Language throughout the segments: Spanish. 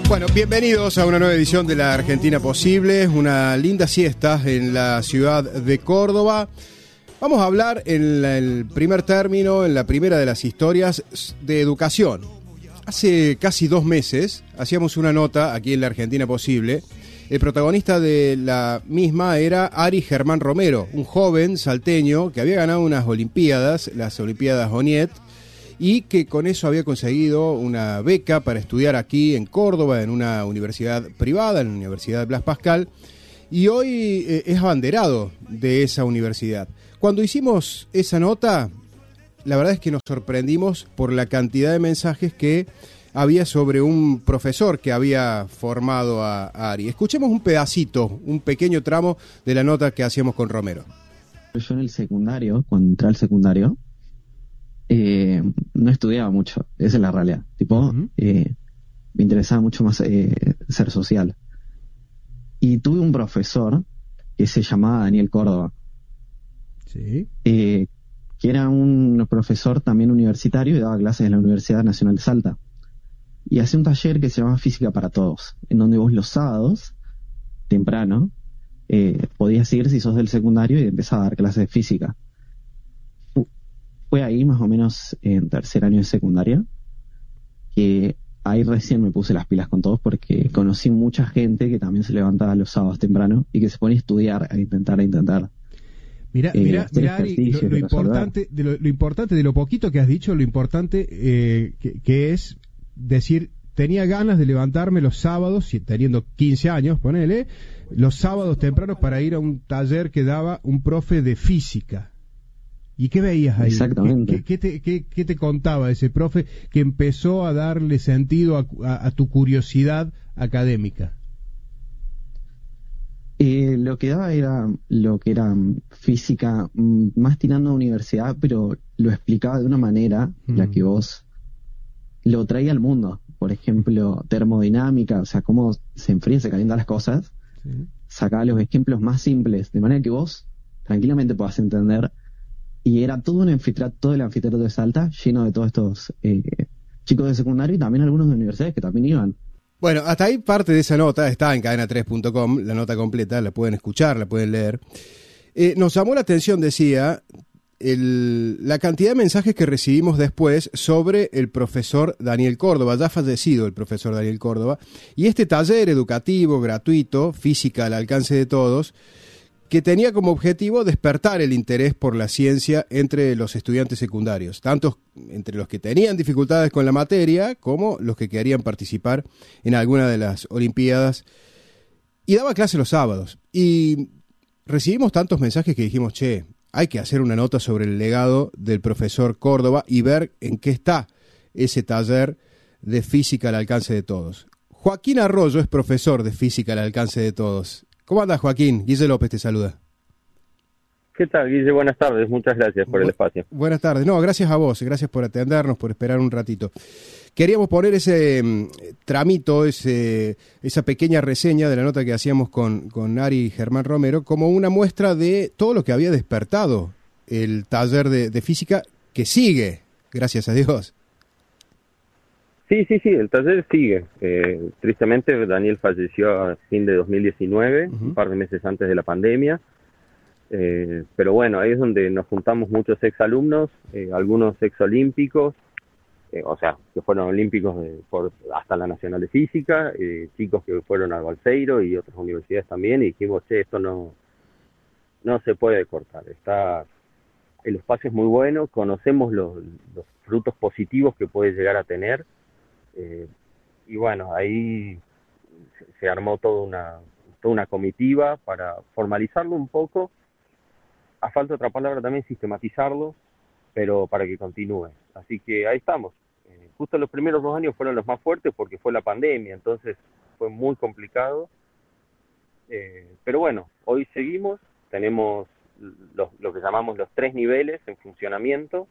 Bueno, bienvenidos a una nueva edición de La Argentina Posible, una linda siesta en la ciudad de Córdoba. Vamos a hablar en el primer término, en la primera de las historias, de educación. Hace casi 2 meses hacíamos una nota aquí en La Argentina Posible. El protagonista de la misma era Ari Germán Romero, un joven salteño que había ganado unas Olimpiadas, las Olimpiadas ONIET, y que con eso había conseguido una beca para estudiar aquí en Córdoba, en una universidad privada, en la Universidad Blas Pascal, y hoy es abanderado de esa universidad. Cuando hicimos esa nota, la verdad es que nos sorprendimos por la cantidad de mensajes que había sobre un profesor que había formado a Ari. Escuchemos un pedacito, un pequeño tramo de la nota que hacíamos con Romero. Yo en el secundario, cuando entré al secundario, no estudiaba mucho, esa es la realidad. Me interesaba mucho más ser social. Y tuve un profesor que se llamaba Daniel Córdoba. Sí. Que era un profesor también universitario y daba clases en la Universidad Nacional de Salta. Y hacía un taller que se llamaba Física para Todos, en donde vos los sábados, temprano, podías ir si sos del secundario y empezar a dar clases de física. Fue ahí más o menos en tercer año de secundaria que ahí recién me puse las pilas con todos, porque conocí mucha gente que también se levantaba los sábados temprano y que se ponía a estudiar, a intentar. Mirá, Ari, lo importante de lo poquito que has dicho, lo importante que es decir, tenía ganas de levantarme los sábados, teniendo 15 años, ponele, los sábados tempranos para ir a un taller que daba un profe de física. ¿Y qué veías ahí? Exactamente. ¿Qué te contaba ese profe que empezó a darle sentido a tu curiosidad académica? Lo que daba era lo que era física, más tirando a universidad, pero lo explicaba de una manera la que vos lo traía al mundo. Por ejemplo, termodinámica, o sea, cómo se enfrían, se calientan las cosas. Sí. Sacaba los ejemplos más simples, de manera que vos tranquilamente puedas entender. Y era todo el anfiteatro de Salta lleno de todos estos chicos de secundario y también algunos de universidades que también iban. Bueno, hasta ahí parte de esa nota, está en cadena3.com, la nota completa, la pueden escuchar, la pueden leer. Nos llamó la atención, decía, la cantidad de mensajes que recibimos después sobre el profesor Daniel Córdoba, ya fallecido el profesor Daniel Córdoba, y este taller educativo, gratuito, física al alcance de todos, que tenía como objetivo despertar el interés por la ciencia entre los estudiantes secundarios, tanto entre los que tenían dificultades con la materia como los que querían participar en alguna de las Olimpiadas. Y daba clase los sábados. Y recibimos tantos mensajes que dijimos, hay que hacer una nota sobre el legado del profesor Córdoba y ver en qué está ese taller de física al alcance de todos. Joaquín Arroyo es profesor de física al alcance de todos. ¿Cómo andas, Joaquín? Guille López te saluda. ¿Qué tal, Guille? Buenas tardes. Muchas gracias por el espacio. Buenas tardes. No, gracias a vos. Gracias por atendernos, por esperar un ratito. Queríamos poner ese tramito, esa pequeña reseña de la nota que hacíamos con Ari Germán Romero como una muestra de todo lo que había despertado el taller de física que sigue, gracias a Dios. Sí, el taller sigue. Tristemente, Daniel falleció a fin de 2019, un par de meses antes de la pandemia. Pero bueno, ahí es donde nos juntamos muchos exalumnos, algunos exolímpicos, que fueron olímpicos hasta la Nacional de Física, chicos que fueron a Balseiro y otras universidades también, y dijimos, esto no se puede cortar. El espacio es muy bueno, conocemos los frutos positivos que puede llegar a tener. Y bueno, ahí se armó toda una comitiva para formalizarlo un poco. A falta de otra palabra también, sistematizarlo, pero para que continúe. Así que ahí estamos. Justo los primeros 2 años fueron los más fuertes porque fue la pandemia, entonces fue muy complicado. Pero bueno, hoy seguimos, tenemos lo que llamamos los 3 niveles en funcionamiento.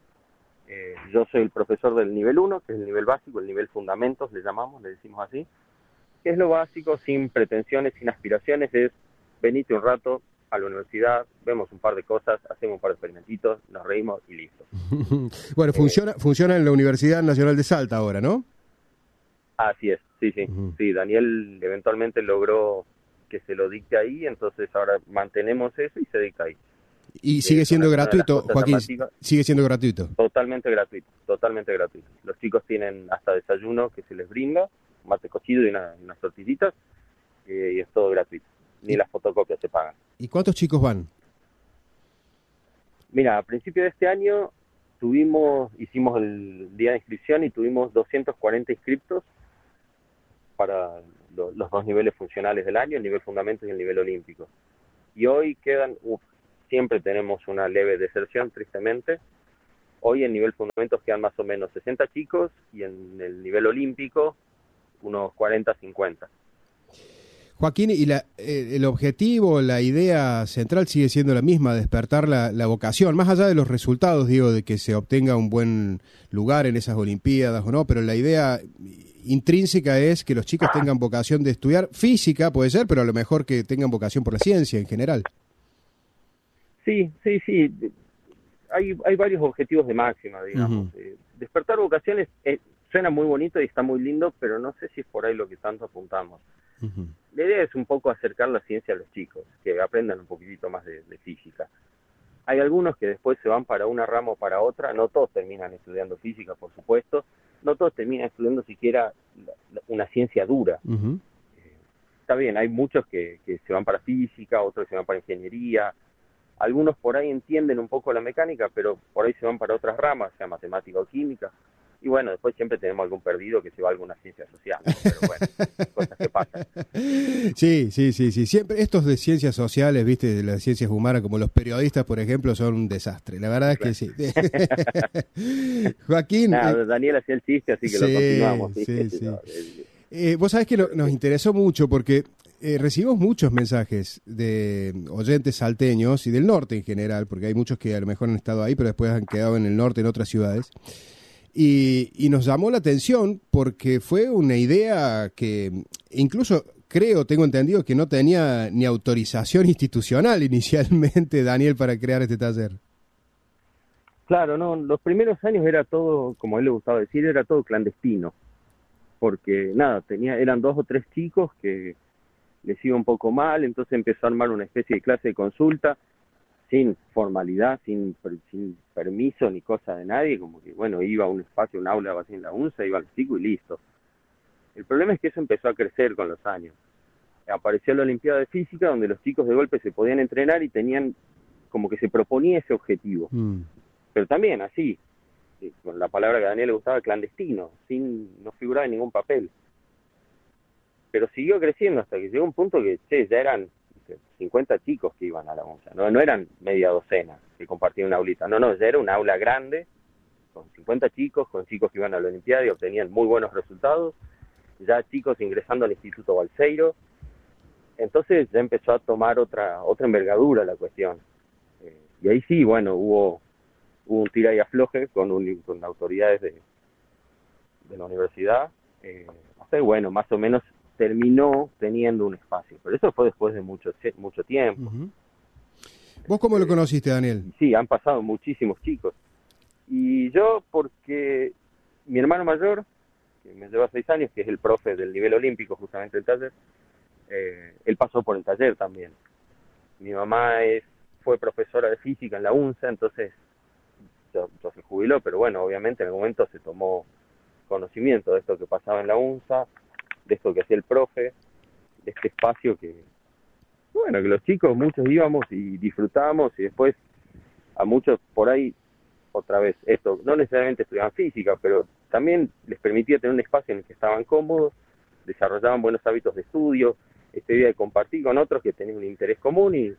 Yo soy el profesor del nivel 1, que es el nivel básico, el nivel fundamentos le decimos así, que es lo básico, sin pretensiones, sin aspiraciones, es venite un rato a la universidad, vemos un par de cosas, hacemos un par de experimentitos, nos reímos y listo. Bueno, funciona en la Universidad Nacional de Salta ahora, ¿no? Así es, sí, sí. Sí, Daniel eventualmente logró que se lo dicte ahí, entonces ahora mantenemos eso y se dicta ahí. ¿Y sigue siendo gratuito, Joaquín? Llamativas. ¿Sigue siendo gratuito? Totalmente gratuito, totalmente gratuito. Los chicos tienen hasta desayuno que se les brinda, mate cocido y unas tortillitas, y es todo gratuito. Ni las fotocopias se pagan. ¿Y cuántos chicos van? Mira, a principio de este año hicimos el día de inscripción y tuvimos 240 inscriptos para los dos niveles funcionales del año, el nivel fundamentos y el nivel olímpico. Y hoy quedan, siempre tenemos una leve deserción, tristemente. Hoy en nivel fundamentos quedan más o menos 60 chicos y en el nivel olímpico unos 40, 50. Joaquín, ¿y el objetivo, la idea central sigue siendo la misma, despertar la vocación, más allá de los resultados, digo, de que se obtenga un buen lugar en esas Olimpiadas o no, pero la idea intrínseca es que los chicos tengan vocación de estudiar física, puede ser, pero a lo mejor que tengan vocación por la ciencia en general? Sí. Hay varios objetivos de máxima, digamos. Despertar vocaciones suena muy bonito y está muy lindo, pero no sé si es por ahí lo que tanto apuntamos. La idea es un poco acercar la ciencia a los chicos, que aprendan un poquitito más de física. Hay algunos que después se van para una rama o para otra, no todos terminan estudiando física, por supuesto, no todos terminan estudiando siquiera una ciencia dura. Está bien, hay muchos que se van para física, otros que se van para ingeniería, algunos por ahí entienden un poco la mecánica, pero por ahí se van para otras ramas, sea matemática o química. Y bueno, después siempre tenemos algún perdido que se va a alguna ciencia social, ¿no? Pero bueno, cosas que pasan. Sí. Siempre estos de ciencias sociales, viste, de las ciencias humanas, como los periodistas, por ejemplo, son un desastre. La verdad es que sí. Joaquín. Daniel hacía el chiste, así que lo continuamos. Vos sabés que nos interesó mucho porque recibimos muchos mensajes de oyentes salteños y del norte en general, porque hay muchos que a lo mejor han estado ahí, pero después han quedado en el norte, en otras ciudades. Y nos llamó la atención porque fue una idea que incluso tengo entendido que no tenía ni autorización institucional inicialmente, Daniel, para crear este taller. Claro, no, los primeros años era todo, como a él le gustaba decir, era todo clandestino, porque eran 2 o 3 chicos que les iba un poco mal, entonces empezó a armar una especie de clase de consulta, sin formalidad, sin permiso ni cosa de nadie, como que, bueno, iba a un espacio, un aula así en la UNSA, iba al chico y listo. El problema es que eso empezó a crecer con los años. Apareció la Olimpiada de Física, donde los chicos de golpe se podían entrenar y tenían, como que se proponía ese objetivo. Pero también así, con la palabra que a Daniel le gustaba, clandestino, no figuraba en ningún papel. Pero siguió creciendo hasta que llegó un punto que, ya eran 50 chicos que iban a la UNSA, no eran media docena que compartían una aulita, ya era un aula grande, con 50 chicos, con chicos que iban a la Olimpiada y obtenían muy buenos resultados, ya chicos ingresando al Instituto Balseiro, entonces ya empezó a tomar otra envergadura la cuestión, y ahí sí, bueno, hubo un tira y afloje con autoridades de la universidad, hasta bueno, más o menos terminó teniendo un espacio, pero eso fue después de mucho tiempo. ¿Vos cómo lo conociste, Daniel? Sí, han pasado muchísimos chicos. Y yo, porque mi hermano mayor, que me lleva 6 años, que es el profe del nivel olímpico, justamente el taller, él pasó por el taller también. Mi mamá fue profesora de física en la UNSA, entonces yo se jubiló, pero bueno, obviamente en el momento se tomó conocimiento de esto que pasaba en la UNSA, de esto que hacía el profe, de este espacio que los chicos, muchos íbamos y disfrutábamos, y después a muchos por ahí, otra vez, esto, no necesariamente estudiaban física, pero también les permitía tener un espacio en el que estaban cómodos, desarrollaban buenos hábitos de estudio, esta idea de compartir con otros que tenían un interés común y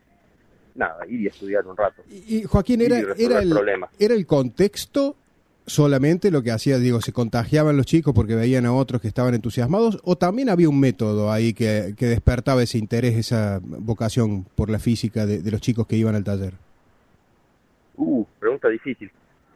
ir y estudiar un rato. Y Joaquín, ¿era el contexto solamente lo que hacía, se contagiaban los chicos porque veían a otros que estaban entusiasmados, o también había un método ahí que despertaba ese interés, esa vocación por la física de los chicos que iban al taller? Pregunta difícil.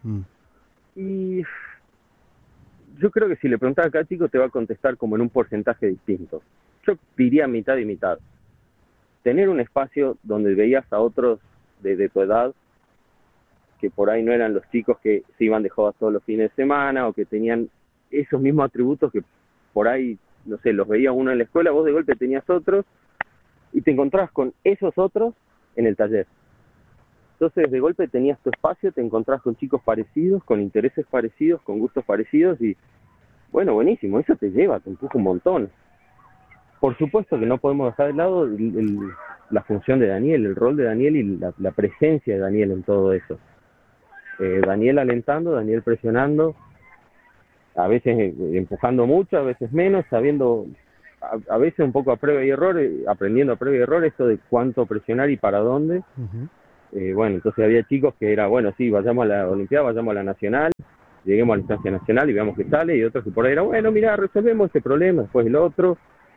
Y yo creo que si le preguntas a cada chico te va a contestar como en un porcentaje distinto. Yo diría mitad y mitad. Tener un espacio donde veías a otros de tu edad, que por ahí no eran los chicos que se iban de jodas todos los fines de semana o que tenían esos mismos atributos que por ahí, no sé, los veía uno en la escuela, vos de golpe tenías otros, y te encontrabas con esos otros en el taller. Entonces, de golpe tenías tu espacio, te encontrabas con chicos parecidos, con intereses parecidos, con gustos parecidos, y bueno, buenísimo, eso te lleva, te empuja un montón. Por supuesto que no podemos dejar de lado la función de Daniel, el rol de Daniel y la presencia de Daniel en todo eso. Daniel alentando, Daniel presionando, a veces empujando mucho, a veces menos, sabiendo, a veces un poco a prueba y error, aprendiendo a prueba y error esto de cuánto presionar y para dónde. Bueno, entonces había chicos que era, bueno, sí, vayamos a la Olimpiada, vayamos a la Nacional, lleguemos a la instancia nacional y veamos qué sale, y otros que por ahí era, bueno, mira, resolvemos este problema, después el otro.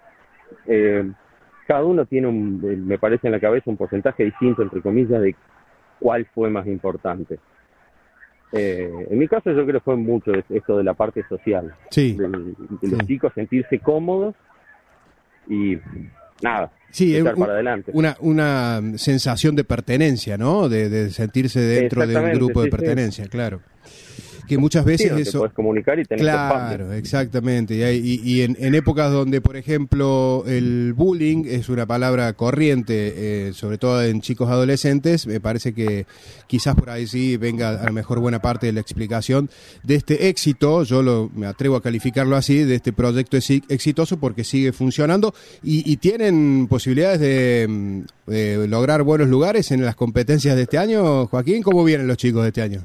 Cada uno tiene, me parece en la cabeza, un porcentaje distinto, entre comillas, de cuál fue más importante. En mi caso yo creo que fue mucho esto de la parte social, sí, de los chicos sentirse cómodos y nada, sí, echar para adelante. Una sensación de pertenencia, ¿no? De sentirse dentro de un grupo de pertenencia, claro. Que muchas veces sí, eso... puedes comunicar y tener claro, exactamente. Y en épocas donde, por ejemplo, el bullying es una palabra corriente, sobre todo en chicos adolescentes, me parece que quizás por ahí sí venga a lo mejor buena parte de la explicación de este éxito, me atrevo a calificarlo así, de este proyecto exitoso porque sigue funcionando y tienen posibilidades de lograr buenos lugares en las competencias de este año. Joaquín, ¿cómo vienen los chicos de este año?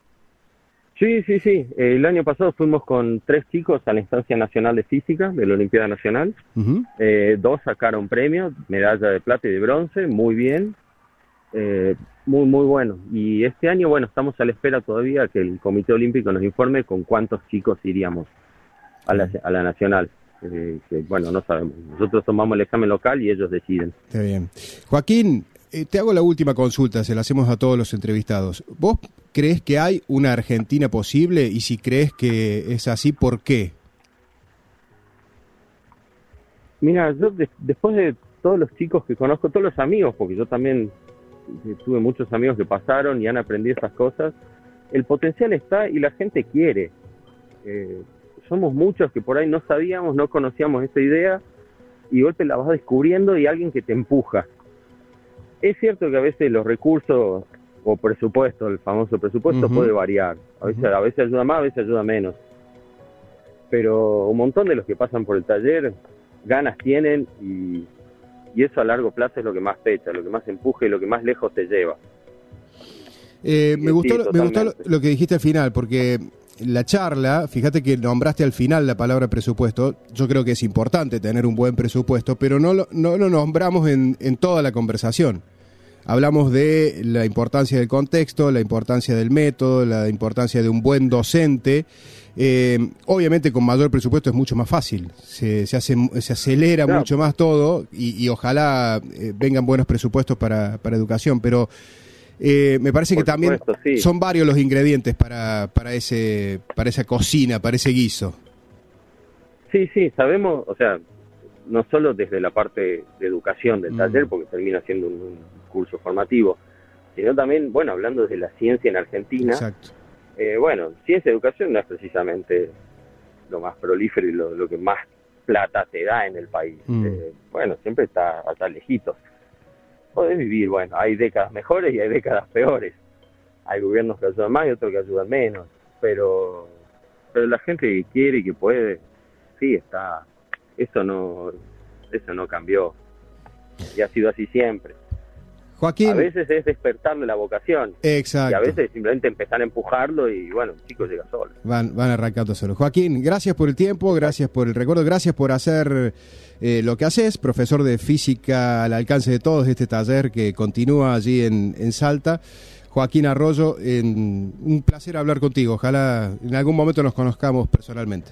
Sí. El año pasado fuimos con 3 chicos a la instancia nacional de física de la Olimpiada Nacional. 2 sacaron premios, medalla de plata y de bronce, muy bien, muy bueno. Y este año, bueno, estamos a la espera todavía que el Comité Olímpico nos informe con cuántos chicos iríamos a la nacional. Que bueno, no sabemos. Nosotros tomamos el examen local y ellos deciden. Está bien. Joaquín, te hago la última consulta, se la hacemos a todos los entrevistados. ¿Vos crees que hay una Argentina posible? Y si crees que es así, ¿por qué? Mira, yo después de todos los chicos que conozco, todos los amigos, porque yo también tuve muchos amigos que pasaron y han aprendido esas cosas, el potencial está y la gente quiere. Somos muchos que por ahí no sabíamos, no conocíamos esta idea, y de golpe la vas descubriendo y alguien que te empuja. Es cierto que a veces los recursos o presupuesto, el famoso presupuesto, puede variar. A veces ayuda más, a veces ayuda menos. Pero un montón de los que pasan por el taller ganas tienen y eso a largo plazo es lo que más pecha, lo que más empuja y lo que más lejos te lleva. Me gustó lo que dijiste al final, porque la charla, fíjate que nombraste al final la palabra presupuesto. Yo creo que es importante tener un buen presupuesto, pero no lo nombramos en toda la conversación. Hablamos de la importancia del contexto, la importancia del método, la importancia de un buen docente. Obviamente con mayor presupuesto es mucho más fácil, se acelera mucho más todo y ojalá vengan buenos presupuestos para educación, pero me parece que también son varios los ingredientes para esa cocina, para ese guiso. Sí, sabemos, o sea, no solo desde la parte de educación del taller, porque termina siendo un curso formativo, sino también, bueno, hablando de la ciencia en Argentina. Exacto. Ciencia y educación no es precisamente lo más prolífero y lo que más plata te da en el país. Siempre está lejitos. Podés vivir, hay décadas mejores y hay décadas peores. Hay gobiernos que ayudan más y otros que ayudan menos. Pero la gente que quiere y que puede, sí está. Eso no cambió. Y ha sido así siempre. Joaquín, a veces es despertarle la vocación. Exacto. Y a veces simplemente empezar a empujarlo y el chico llega solo. Van arrancando solo. Joaquín, gracias por el tiempo, gracias por el recuerdo, gracias por hacer lo que haces, profesor de física al alcance de todos, este taller que continúa allí en Salta. Joaquín Arroyo, un placer hablar contigo. Ojalá en algún momento nos conozcamos personalmente.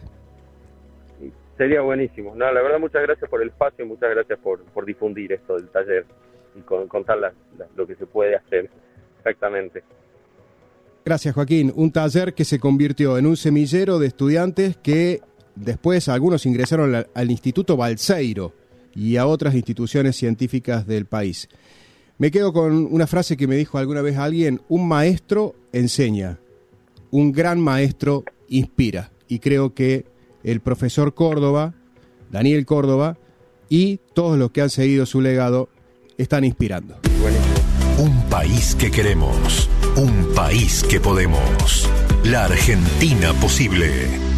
Sería buenísimo. No, la verdad, muchas gracias por el espacio y muchas gracias por difundir esto del taller y contar lo que se puede hacer exactamente. Gracias, Joaquín. Un taller que se convirtió en un semillero de estudiantes que después algunos ingresaron al Instituto Balseiro y a otras instituciones científicas del país. Me quedo con una frase que me dijo alguna vez alguien: un maestro enseña, un gran maestro inspira. Y creo que el profesor Córdoba, Daniel Córdoba, y todos los que han seguido su legado están inspirando. Un país que queremos, un país que podemos. La Argentina posible.